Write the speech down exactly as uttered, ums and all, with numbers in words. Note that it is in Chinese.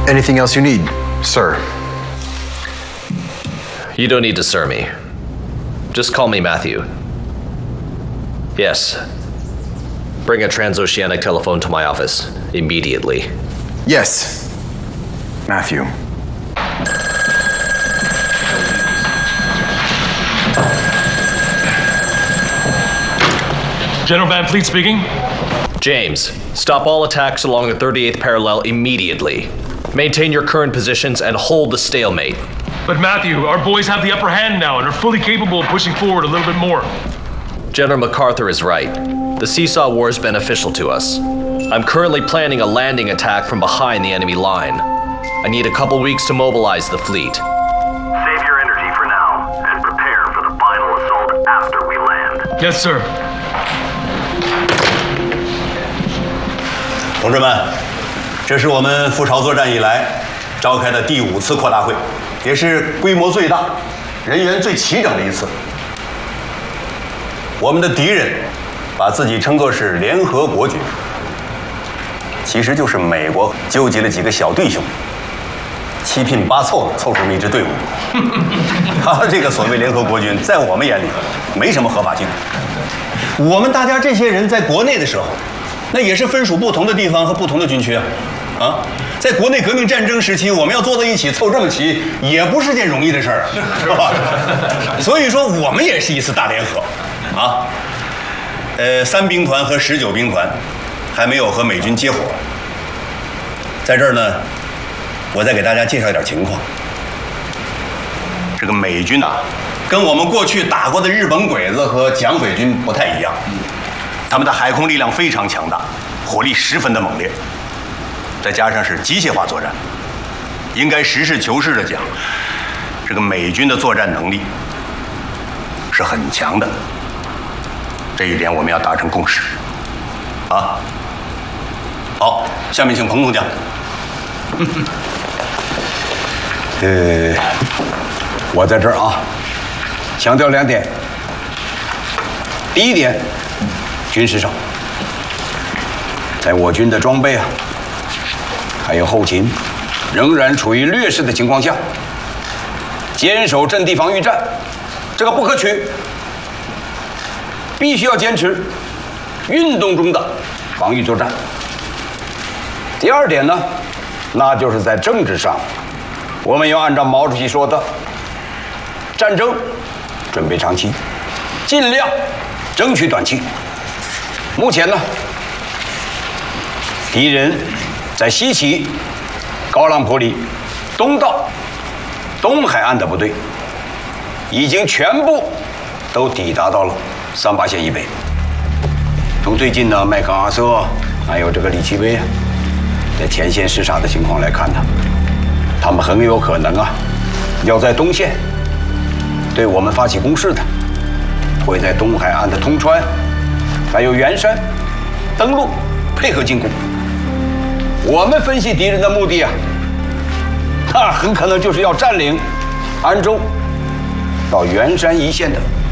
Anything else you need, sir? You don't need to sir me. Just call me Matthew. Yes. Bring a transoceanic telephone to my office immediately. Yes, Matthew. General Van Fleet speaking. James, stop all attacks along the thirty-eighth parallel immediately. Maintain your current positions and hold the stalemate. But Matthew, our boys have the upper hand now and are fully capable of pushing forward a little bit more. General MacArthur is right. The Seesaw War is beneficial to us. I'm currently planning a landing attack from behind the enemy line. I need a couple weeks to mobilize the fleet. Save your energy for now and prepare for the final assault after we land. Yes, sir. 同志们，这是我们赴朝作战以来召开的第五次扩大会，也是规模最大、人员最齐整的一次。我们的敌人把自己称作是联合国军，其实就是美国纠集了几个小弟兄，七拼八凑的凑这么一支队伍。他这个所谓联合国军，在我们眼里没什么合法性。我们大家这些人在国内的时候，那也是分属不同的地方和不同的军区啊。啊，在国内革命战争时期，我们要坐在一起凑这么齐，也不是件容易的事儿啊，是吧？所以说，我们也是一次大联合。 啊，呃，三兵团和十九兵团还没有和美军接火。在这儿呢，我再给大家介绍一点情况。这个美军啊，跟我们过去打过的日本鬼子和蒋匪军不太一样，他们的海空力量非常强大，火力十分的猛烈，再加上是机械化作战，应该实事求是的讲，这个美军的作战能力是很强的。 这一点我们要达成共识，啊！好，下面请彭总讲。 呃，我在这儿啊，强调两点。第一点，军事上，在我军的装备啊，还有后勤，仍然处于劣势的情况下，坚守阵地防御战，这个不可取。 必须要坚持运动中的防御作战。第二点呢，那就是在政治上，我们要按照毛主席说的，战争准备长期，尽量争取短期。目前呢，敌人在西起高朗坡里东到东海岸的部队，已经全部都抵达到了 三八线以北。从最近呢麦克阿瑟还有这个李奇微啊，在前线视察的情况来看呢，他们很有可能啊，要在东线对我们发起攻势的，会在东海岸的通川还有圆山登陆，配合进攻。我们分析敌人的目的啊，那很可能就是要占领安州到圆山一线的